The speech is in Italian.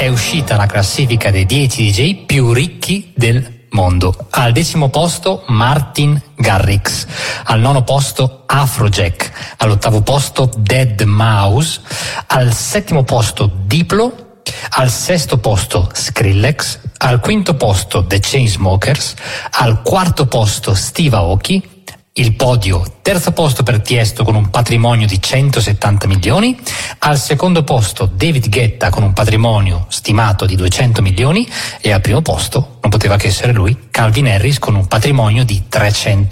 è uscita la classifica dei 10 DJ più ricchi del mondo. Al 10° posto Martin Garrix, al 9° posto Afrojack, all'8° posto Deadmau5, al 7° posto Diplo, al 6° posto Skrillex, al 5° posto The Chainsmokers, al 4° posto Steve Aoki. Il podio: 3° posto per Tiesto con un patrimonio di 170 milioni, al 2° posto David Guetta con un patrimonio stimato di 200 milioni e al 1° posto, non poteva che essere lui, Calvin Harris con un patrimonio di 300